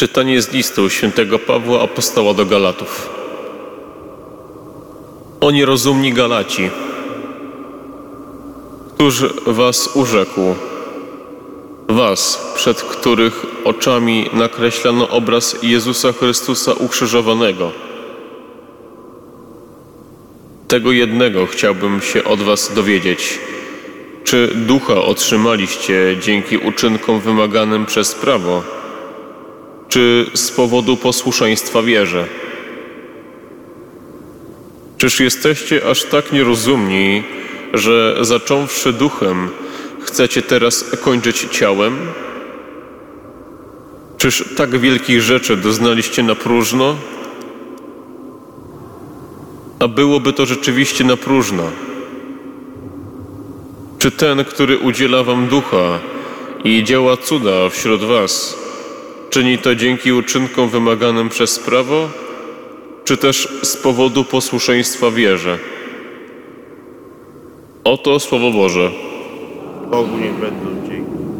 Czytanie z listu świętego Pawła apostoła do Galatów. O nierozumni Galaci, któż was urzekł? Was, przed których oczami nakreślano obraz Jezusa Chrystusa ukrzyżowanego. Tego jednego chciałbym się od was dowiedzieć. Czy ducha otrzymaliście dzięki uczynkom wymaganym przez prawo, czy z powodu posłuszeństwa wierze? Czyż jesteście aż tak nierozumni, że zacząwszy duchem, chcecie teraz kończyć ciałem? Czyż tak wielkich rzeczy doznaliście na próżno? A byłoby to rzeczywiście na próżno. Czy ten, który udziela wam ducha i działa cuda wśród was, czyni to dzięki uczynkom wymaganym przez prawo, czy też z powodu posłuszeństwa wierze? Oto Słowo Boże. Bogu niech będą dzięki.